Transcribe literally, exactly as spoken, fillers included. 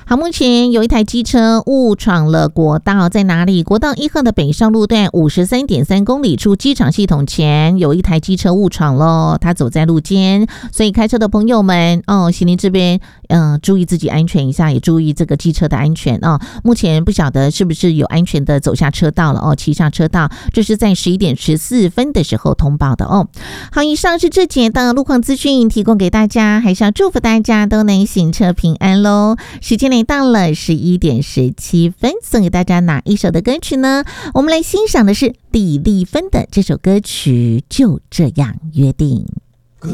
好，目前有一台机车误闯了国道，在哪里？国道一号的北上路段五十三点三公里处机场系统前，有一台机车误闯咯，它走在路肩，所以开车的朋友们哦，行林这边嗯、呃，注意自己安全一下，也注意这个机车的安全哦。目前不晓得是不是有安全的走下车道了哦，骑上车道，这是在十一点十四分的时候通报的哦。好，以上是这节的路况资讯，提供给大家，还是要祝福大家都能行车平安咯。时间来到了十一点十七分，送给大家哪一首的歌曲呢？我们来欣赏的是李丽芬的这首歌曲《就这样约定》。